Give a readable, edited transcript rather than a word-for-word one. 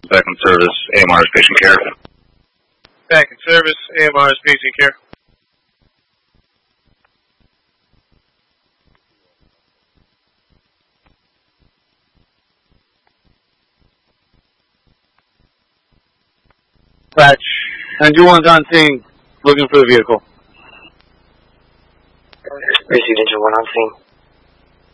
Back in service, AMR is patient care. Back in service, AMR is patient care. Patch. 91's on scene, looking for the vehicle. Received engine 1 on scene.